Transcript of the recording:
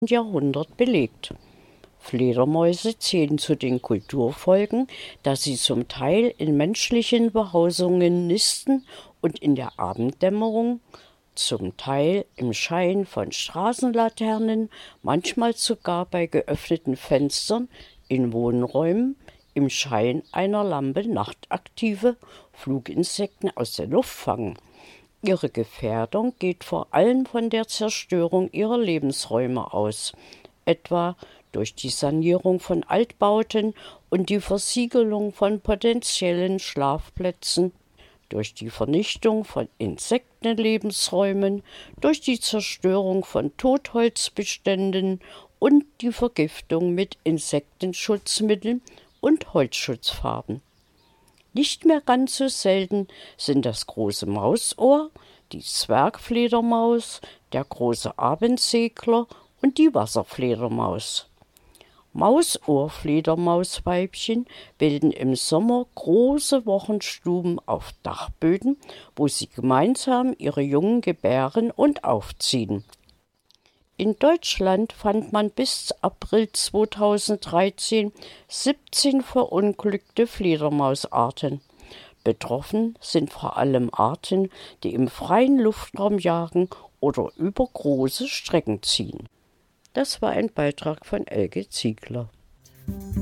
Jahrhundert belegt. Fledermäuse zählen zu den Kulturfolgen, da sie zum Teil in menschlichen Behausungen nisten und in der Abenddämmerung, zum Teil im Schein von Straßenlaternen, manchmal sogar bei geöffneten Fenstern in Wohnräumen, im Schein einer Lampe nachtaktive Fluginsekten aus der Luft fangen. Ihre Gefährdung geht vor allem von der Zerstörung ihrer Lebensräume aus, etwa durch die Sanierung von Altbauten und die Versiegelung von potenziellen Schlafplätzen, durch die Vernichtung von Insektenlebensräumen, durch die Zerstörung von Totholzbeständen und die Vergiftung mit Insektenschutzmitteln und Holzschutzfarben. Nicht mehr ganz so selten sind das große Mausohr, die Zwergfledermaus, der große Abendsegler und die Wasserfledermaus. Mausohrfledermausweibchen bilden im Sommer große Wochenstuben auf Dachböden, wo sie gemeinsam ihre Jungen gebären und aufziehen. In Deutschland fand man bis April 2013 17 verunglückte Fledermausarten. Betroffen sind vor allem Arten, die im freien Luftraum jagen oder über große Strecken ziehen. Das war ein Beitrag von Elke Ziegler.